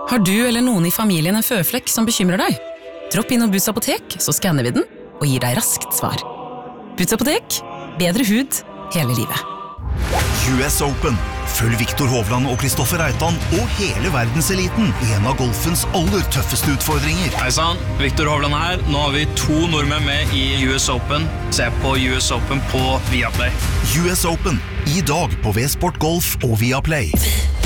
Har du eller noen i familien en føflekk som bekymrer deg? Dropp inn og Boots apotek, så skanner vi den og gir deg raskt svar. Boots apotek, bedre hud hele livet. US Open. Følg Viktor Hovland og Kristoffer Reitan og hele verdenseliten i en av golfens aller tøffeste utfordringer. Hei sann, Viktor Hovland her. Nå har vi 2 nordmenn med i US Open. Se på US Open på Viaplay. US Open. I dag på V-Sport Golf og Viaplay.